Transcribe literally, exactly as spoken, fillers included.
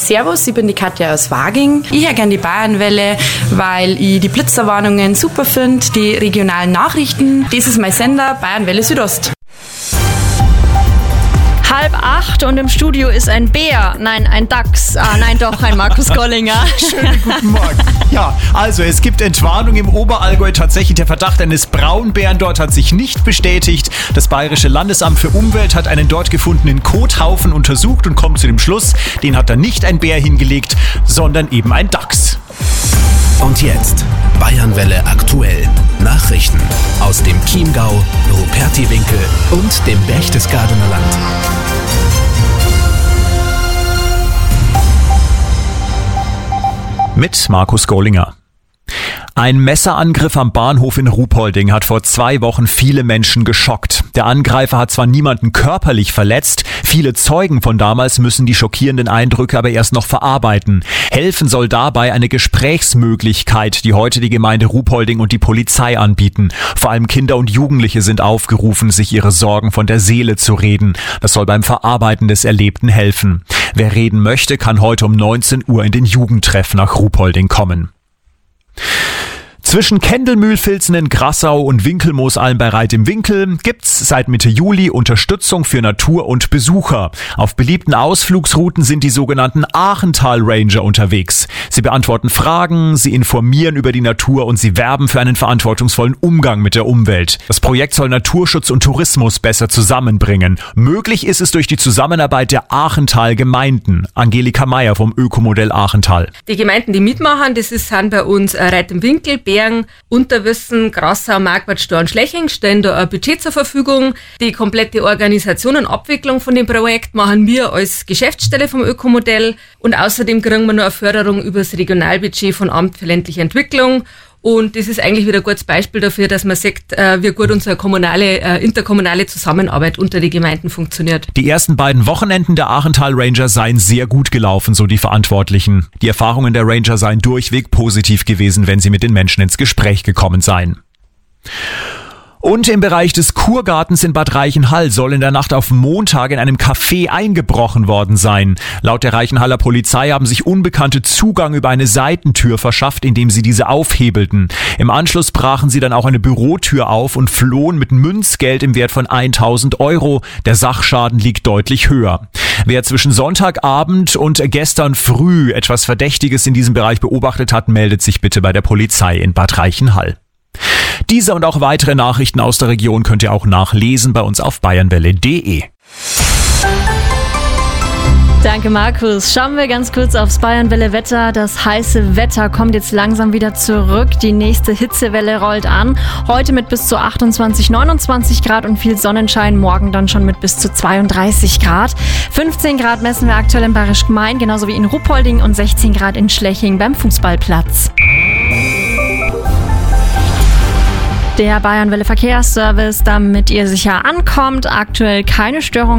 Servus, ich bin die Katja aus Waging. Ich höre gerne die Bayernwelle, weil ich die Blitzerwarnungen super finde, die regionalen Nachrichten. Das ist mein Sender, Bayernwelle Südost. Halb acht und im Studio ist ein Bär, nein, ein Dachs, ah nein doch, ein Markus Gollinger. Schönen guten Morgen. Ja, also es gibt Entwarnung im Oberallgäu, tatsächlich der Verdacht eines Braunbären dort hat sich nicht bestätigt. Das Bayerische Landesamt für Umwelt hat einen dort gefundenen Kothaufen untersucht und kommt zu dem Schluss, den hat da nicht ein Bär hingelegt, sondern eben ein Dachs. Und jetzt Bayernwelle aktuell. Nachrichten aus dem Chiemgau, Rupertiwinkel und dem Berchtesgadener Land. Mit Markus Gollinger. Ein Messerangriff am Bahnhof in Ruhpolding hat vor zwei Wochen viele Menschen geschockt. Der Angreifer hat zwar niemanden körperlich verletzt, viele Zeugen von damals müssen die schockierenden Eindrücke aber erst noch verarbeiten. Helfen soll dabei eine Gesprächsmöglichkeit, die heute die Gemeinde Ruhpolding und die Polizei anbieten. Vor allem Kinder und Jugendliche sind aufgerufen, sich ihre Sorgen von der Seele zu reden. Das soll beim Verarbeiten des Erlebten helfen. Wer reden möchte, kann heute um neunzehn Uhr in den Jugendtreff nach Ruhpolding kommen. Zwischen Kendelmühlfilzen in Grassau und Winkelmoosalm bei Reit im Winkel gibt's seit Mitte Juli Unterstützung für Natur und Besucher. Auf beliebten Ausflugsrouten sind die sogenannten Achental Ranger unterwegs. Sie beantworten Fragen, sie informieren über die Natur und sie werben für einen verantwortungsvollen Umgang mit der Umwelt. Das Projekt soll Naturschutz und Tourismus besser zusammenbringen. Möglich ist es durch die Zusammenarbeit der Achental-Gemeinden. Angelika Meyer vom Ökomodell Achental. Die Gemeinden, die mitmachen, das ist, sind bei uns Reit im Winkel, Bergen, Unterwissen, Grassau, Marquardt, Stor und Schleching stellen da ein Budget zur Verfügung. Die komplette Organisation und Abwicklung von dem Projekt machen wir als Geschäftsstelle vom Ökomodell und außerdem kriegen wir noch eine Förderung über das Regionalbudget von Amt für ländliche Entwicklung. Und das ist eigentlich wieder ein gutes Beispiel dafür, dass man sieht, wie gut unsere kommunale, interkommunale Zusammenarbeit unter den Gemeinden funktioniert. Die ersten beiden Wochenenden der Achental Ranger seien sehr gut gelaufen, so die Verantwortlichen. Die Erfahrungen der Ranger seien durchweg positiv gewesen, wenn sie mit den Menschen ins Gespräch gekommen seien. Und im Bereich des Kurgartens in Bad Reichenhall soll in der Nacht auf Montag in einem Café eingebrochen worden sein. Laut der Reichenhaller Polizei haben sich Unbekannte Zugang über eine Seitentür verschafft, indem sie diese aufhebelten. Im Anschluss brachen sie dann auch eine Bürotür auf und flohen mit Münzgeld im Wert von tausend Euro. Der Sachschaden liegt deutlich höher. Wer zwischen Sonntagabend und gestern früh etwas Verdächtiges in diesem Bereich beobachtet hat, meldet sich bitte bei der Polizei in Bad Reichenhall. Diese und auch weitere Nachrichten aus der Region könnt ihr auch nachlesen bei uns auf bayernwelle punkt de. Danke Markus. Schauen wir ganz kurz aufs Bayernwelle Wetter. Das heiße Wetter kommt jetzt langsam wieder zurück. Die nächste Hitzewelle rollt an. Heute mit bis zu achtundzwanzig, neunundzwanzig Grad und viel Sonnenschein. Morgen dann schon mit bis zu zweiunddreißig Grad. fünfzehn Grad messen wir aktuell in Bayerisch Gmain, genauso wie in Ruhpolding und sechzehn Grad in Schleching beim Fußballplatz. Der Bayernwelle Verkehrsservice, damit ihr sicher ankommt. Aktuell keine Störung.